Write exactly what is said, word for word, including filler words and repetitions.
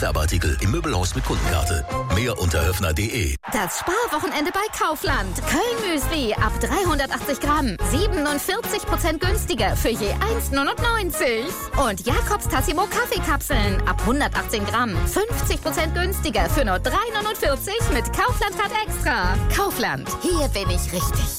Werbeartikel im Möbelhaus mit Kundenkarte. Mehr unter höfner punkt de. Das Sparwochenende bei Kaufland. Köln-Müsli ab dreihundertachtzig Gramm. siebenundvierzig Prozent günstiger für je eins neunundneunzig. Und Jakobs Tassimo Kaffeekapseln ab hundertachtzehn Gramm. fünfzig Prozent günstiger für nur drei neunundvierzig mit Kaufland Card Extra. Kaufland. Hier bin ich richtig.